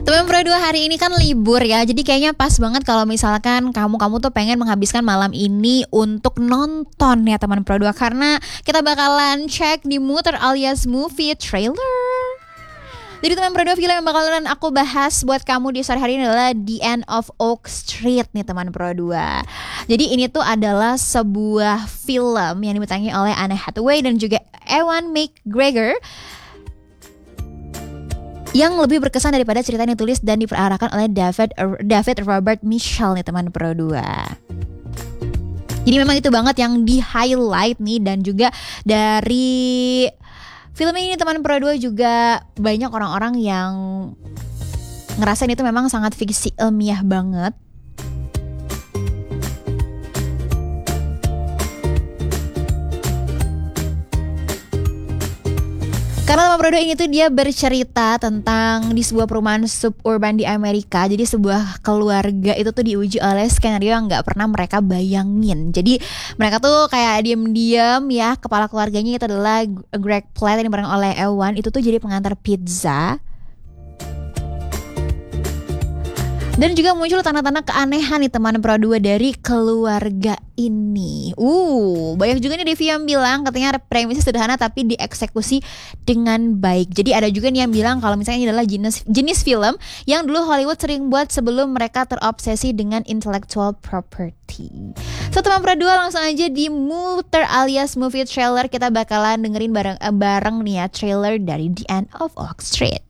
Teman Pro 2 hari ini kan libur ya. Jadi kayaknya pas banget kalau misalkan kamu tuh pengen menghabiskan malam ini untuk nonton ya teman Pro 2, karena kita bakalan cek di Muter alias movie trailer. Jadi teman Pro 2, film yang bakalan aku bahas buat kamu di sore hari ini adalah The End of Oak Street nih teman Pro 2. Jadi ini tuh adalah sebuah film yang dibintangi oleh Anne Hathaway dan juga Ewan McGregor, yang lebih berkesan daripada cerita yang ditulis dan diperarakan oleh David Robert Mitchell nih teman Pro 2. Jadi memang itu banget yang di highlight nih, dan juga dari film ini teman Pro 2 juga banyak orang-orang yang ngerasain itu memang sangat fiksi ilmiah banget. Karena teman Pro 2 ini tuh dia bercerita tentang di sebuah perumahan suburban di Amerika. Jadi sebuah keluarga itu tuh diuji oleh skenario yang gak pernah mereka bayangin. Jadi mereka tuh kayak diam-diam ya, kepala keluarganya itu adalah Greg Platt yang diperankan oleh Ewan. Itu tuh jadi pengantar pizza. Dan juga muncul tanda-tanda keanehan nih teman Pro 2 dari keluarga ini. Banyak juga nih review yang bilang katanya premisnya sederhana tapi dieksekusi dengan baik. Jadi ada juga nih yang bilang kalau misalnya ini adalah jenis film yang dulu Hollywood sering buat sebelum mereka terobsesi dengan intellectual property. So teman Pro 2, langsung aja di Muter alias movie trailer. Kita bakalan dengerin bareng nih ya trailer dari The End of Oak Street.